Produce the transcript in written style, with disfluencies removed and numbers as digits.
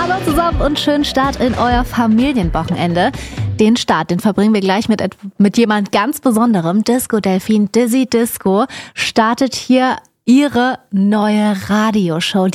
Hallo zusammen und schönen Start in euer Familienwochenende. Den Start, den verbringen wir gleich mit jemand ganz Besonderem. Disco Delfin, Dizzy Disco, startet hier ihre neue Radioshow.